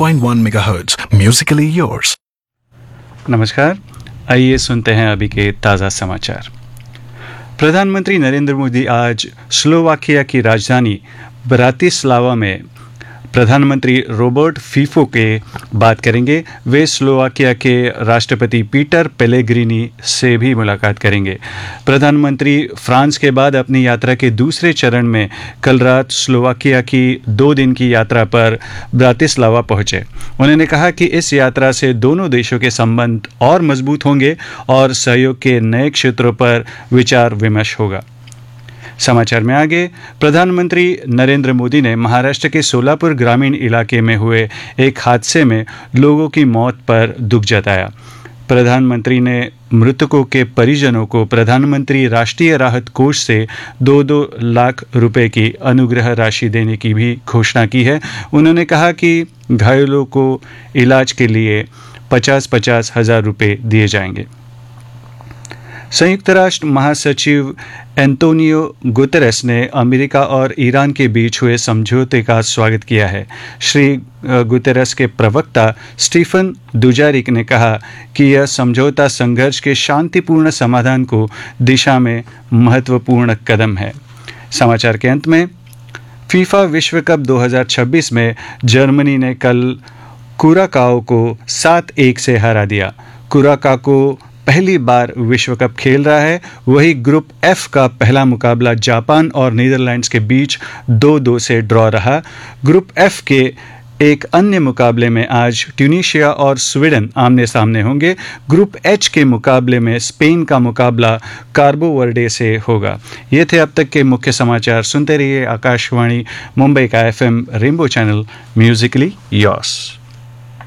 101.1 MHz, musically yours. नमस्कार, आइए सुनते हैं अभी के ताज़ा समाचार। प्रधानमंत्री नरेंद्र मोदी आज स्लोवाकिया की राजधानी ब्रातिस्लावा में प्रधानमंत्री रॉबर्ट फीफो के बात करेंगे। वे स्लोवाकिया के राष्ट्रपति पीटर पेलेग्रिनी से भी मुलाकात करेंगे। प्रधानमंत्री फ्रांस के बाद अपनी यात्रा के दूसरे चरण में कल रात स्लोवाकिया की 2 दिन की यात्रा पर ब्रातिस्लावा पहुंचे। उन्होंने कहा कि इस यात्रा से दोनों देशों के संबंध और मजबूत होंगे और सहयोग के नए क्षेत्रों पर विचार विमर्श होगा। समाचार में आगे, प्रधानमंत्री नरेंद्र मोदी ने महाराष्ट्र के सोलापुर ग्रामीण इलाके में हुए एक हादसे में लोगों की मौत पर दुख जताया। प्रधानमंत्री ने मृतकों के परिजनों को प्रधानमंत्री राष्ट्रीय राहत कोष से 2-2 लाख रुपए की अनुग्रह राशि देने की भी घोषणा की है। उन्होंने कहा कि घायलों को इलाज के लिए 50-50 हज़ार रुपये दिए जाएंगे। संयुक्त राष्ट्र महासचिव एंटोनियो गुतेरेस ने अमेरिका और ईरान के बीच हुए समझौते का स्वागत किया है। श्री गुतेरेस के प्रवक्ता स्टीफन दुजारिक ने कहा कि यह समझौता संघर्ष के शांतिपूर्ण समाधान को दिशा में महत्वपूर्ण कदम है। समाचार के अंत में, फीफा विश्व कप 2026 में जर्मनी ने कल कुराकाओ को 7-1 से हरा दिया। कुराकाओ पहली बार विश्व कप खेल रहा है। वही ग्रुप एफ का पहला मुकाबला जापान और नीदरलैंड्स के बीच 2-2 से ड्रॉ रहा। ग्रुप एफ के एक अन्य मुकाबले में आज ट्यूनीशिया और स्वीडन आमने सामने होंगे। ग्रुप एच के मुकाबले में स्पेन का मुकाबला कार्बो वर्डे से होगा। ये थे अब तक के मुख्य समाचार। सुनते रहिए आकाशवाणी मुंबई का FM rainbow channel, Musically yours.